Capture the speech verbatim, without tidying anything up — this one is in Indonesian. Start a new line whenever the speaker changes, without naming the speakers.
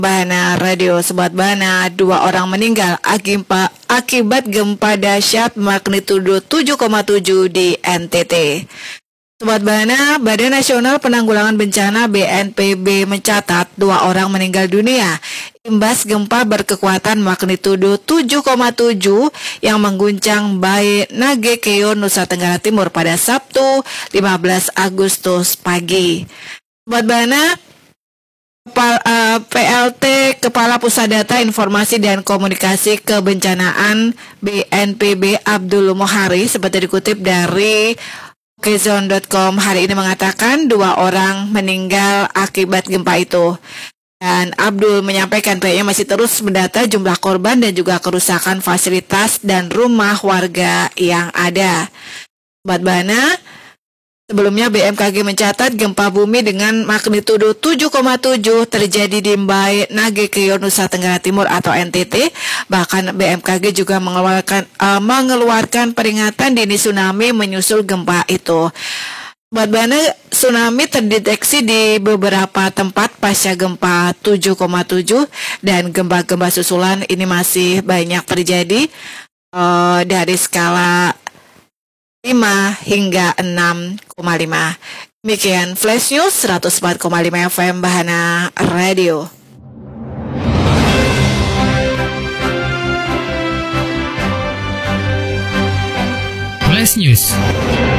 Bahana Radio Sobat Bahana, dua orang meninggal akibat, akibat gempa dahsyat magnitudo tujuh koma tujuh di N T T. Sobat Bahana, Badan Nasional Penanggulangan Bencana B N P B mencatat dua orang meninggal dunia imbas gempa berkekuatan magnitudo tujuh koma tujuh yang mengguncang Bae Nagekeo, Nusa Tenggara Timur pada Sabtu lima belas Agustus pagi. Sobat Bahana, P L T Kepala Pusat Data Informasi dan Komunikasi Kebencanaan B N P B Abdul Mohari seperti dikutip dari okezone dot com hari ini mengatakan dua orang meninggal akibat gempa itu. Dan Abdul menyampaikan pihaknya masih terus mendata jumlah korban dan juga kerusakan fasilitas dan rumah warga yang ada. Sobat Bahana, sebelumnya B M K G mencatat gempa bumi dengan magnitudo tujuh koma tujuh terjadi di Bae Nagekeo, Nusa Tenggara Timur atau N T T. Bahkan B M K G juga mengeluarkan, uh, mengeluarkan peringatan dini tsunami menyusul gempa itu. Sobat Bahana, tsunami terdeteksi di beberapa tempat pasca gempa tujuh koma tujuh dan gempa-gempa susulan ini masih banyak terjadi uh, dari skala lima hingga enam koma lima. Demikian Flash News seratus empat koma lima F M Bahana Radio.
Flash News.